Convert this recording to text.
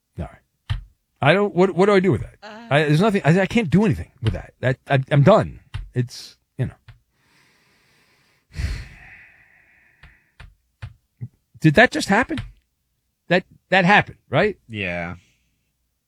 All right. I don't. What do I do with that? There's nothing. I can't do anything with that. I'm done. It's Did that just happen? That happened, right? Yeah.